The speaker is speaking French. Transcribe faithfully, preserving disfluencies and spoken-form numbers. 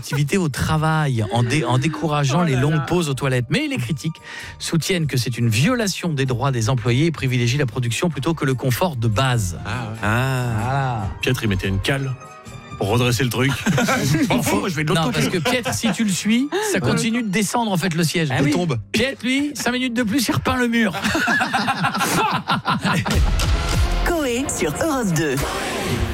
productivité au travail en, dé, en décourageant oh les longues là. pauses aux toilettes. Mais les critiques soutiennent que c'est une violation des droits des employés et privilégient la production plutôt que le confort de base. Ah, ouais. ah. Voilà. Pietre, il mettait une cale pour redresser le truc. Bon, faut, je vais de l'autre non, côté. parce que Pietre, si tu le suis, ça continue de descendre en fait le siège. Ah il oui. tombe. Pietre, lui, cinq minutes de plus, il repeint le mur. Coé sur Europe deux.